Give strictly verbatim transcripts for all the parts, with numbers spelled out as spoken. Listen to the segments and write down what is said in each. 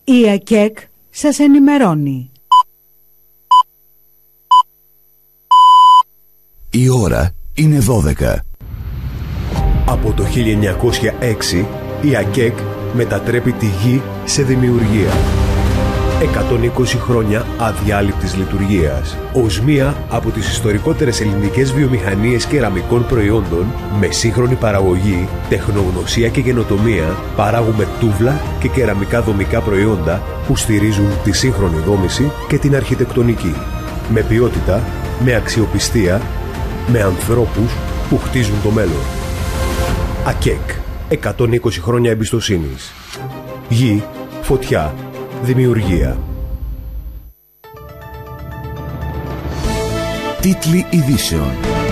Η ΑΚΕΚ σας ενημερώνει. Η ώρα είναι δώδεκα. Από το χίλια εννιακόσια έξι η ΑΚΕΚ μετατρέπει τη γη σε δημιουργία. εκατόν είκοσι χρόνια αδιάλειπτης λειτουργίας. Ως μία από τις ιστορικότερες ελληνικές βιομηχανίες κεραμικών προϊόντων, με σύγχρονη παραγωγή, τεχνογνωσία και καινοτομία, παράγουμε τούβλα και κεραμικά δομικά προϊόντα που στηρίζουν τη σύγχρονη δόμηση και την αρχιτεκτονική. Με ποιότητα, με αξιοπιστία, με ανθρώπους που χτίζουν το μέλλον. ΑΚΕΚ. εκατόν είκοσι χρόνια εμπιστοσύνης. Γη, φωτιά, δημιουργία. Τίτλοι ειδήσεων.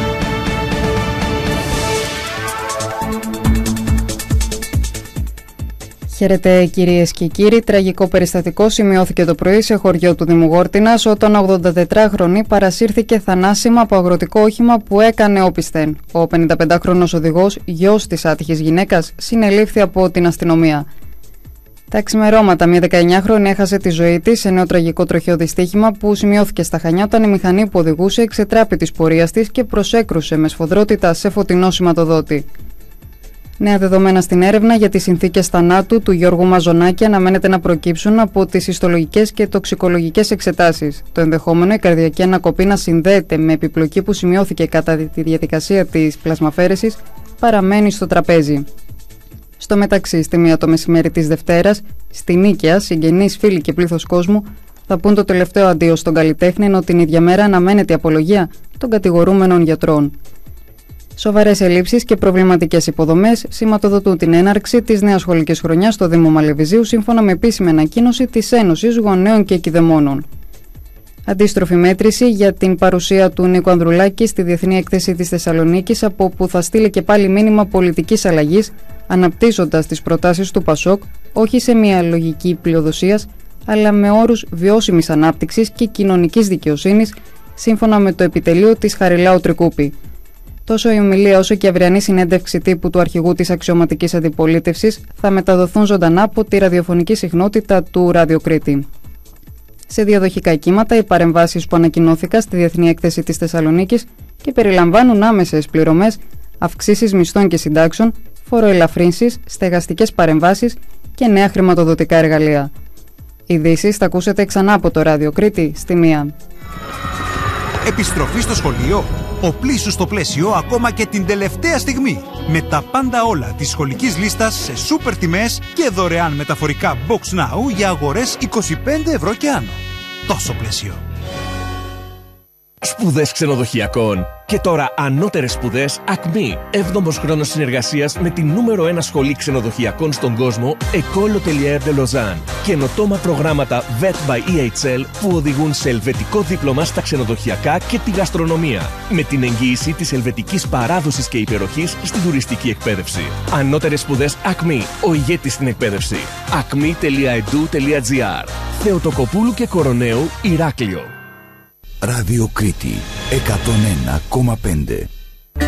Χαίρετε κυρίες και κύριοι. Τραγικό περιστατικό σημειώθηκε το πρωί σε χωριό του Δήμου Γόρτινας, όταν ο ογδοντατετράχρονη παρασύρθηκε θανάσιμα από αγροτικό όχημα που έκανε όπισθεν. Ο πενηνταπεντάχρονος οδηγός, γιος της άτυχης γυναίκας, συνελήφθη από την αστυνομία. Τα ξημερώματα, μια δεκαεννιάχρονη έχασε τη ζωή της σε νέο τραγικό τροχαίο δυστύχημα που σημειώθηκε στα Χανιά, όταν η μηχανή που οδηγούσε εξετράπη της πορείας της και προσέκρουσε με σφοδρότητα σε φωτεινό σηματοδότη. Νέα δεδομένα στην έρευνα για τις συνθήκες θανάτου του Γιώργου Μαζονάκη αναμένεται να προκύψουν από τις ιστολογικές και τοξικολογικές εξετάσεις. Το ενδεχόμενο η καρδιακή ανακοπή να συνδέεται με επιπλοκή που σημειώθηκε κατά τη διαδικασία της πλασμαφέρεσης παραμένει στο τραπέζι. Στο μεταξύ, στη μία το μεσημέρι της Δευτέρας, στη Νίκαια, συγγενείς, φίλοι και πλήθος κόσμου θα πούν το τελευταίο αντίο στον καλλιτέχνη, ενώ την ίδια μέρα αναμένεται η απολογία των κατηγορούμενων γιατρών. Σοβαρές ελλείψεις και προβληματικές υποδομές σηματοδοτούν την έναρξη της νέας σχολικής χρονιάς στο Δήμο Μαλεβιζίου, σύμφωνα με επίσημη ανακοίνωση της Ένωσης Γονέων και Κηδεμόνων. Αντίστροφη μέτρηση για την παρουσία του Νίκου Ανδρουλάκη στη Διεθνή Έκθεση της Θεσσαλονίκης, από όπου θα στείλει και πάλι μήνυμα πολιτικής αλλαγής, αναπτύσσοντας τις προτάσεις του Πασόκ όχι σε μια λογική πλειοδοσίας, αλλά με όρους βιώσιμης ανάπτυξης και κοινωνικής δικαιοσύνης, σύμφωνα με το επιτελείο της Χαριλάου Τρικούπη. Τόσο η ομιλία όσο και η αυριανή συνέντευξη τύπου του αρχηγού της αξιωματικής αντιπολίτευσης θα μεταδοθούν ζωντανά από τη ραδιοφωνική συχνότητα του Ράδιο Κρήτη. Σε διαδοχικά κύματα, οι παρεμβάσεις που ανακοινώθηκαν στη Διεθνή Έκθεση της Θεσσαλονίκης και περιλαμβάνουν άμεσες πληρωμές, αυξήσεις μισθών και συντάξεων, φοροελαφρύνσεις, στεγαστικές παρεμβάσεις και νέα χρηματοδοτικά εργαλεία. Ειδήσεις θα ακούσετε ξανά από το Ράδιο Κρήτη στη μία. Επιστροφή στο σχολείο. Οπλίσου στο πλαίσιο ακόμα και την τελευταία στιγμή. Με τα πάντα όλα της σχολικής λίστας σε σούπερ τιμές και δωρεάν μεταφορικά Box Now για αγορές είκοσι πέντε ευρώ και άνω. Τόσο πλαίσιο. Σπουδές ξενοδοχειακών. Και τώρα ανώτερες σπουδές Ακμή. έβδομος χρόνος συνεργασίας με την νούμερο ένα σχολή ξενοδοχειακών στον κόσμο, École Hôtelière de Lausanne. Καινοτόμα προγράμματα βετ by ι έιτς ελ που οδηγούν σε ελβετικό δίπλωμα στα ξενοδοχειακά και τη γαστρονομία. Με την εγγύηση της ελβετικής παράδοσης και υπεροχής στην τουριστική εκπαίδευση. Ανώτερες σπουδές Ακμή. Ο ηγέτης στην εκπαίδευση. ακμή τελεία ι ντι γιου τελεία τζι άρ. Θεοτοκοπούλου και Κοροναίου, Ηράκλειο. Ράδιο Κρήτη εκατόν ένα κόμμα πέντε.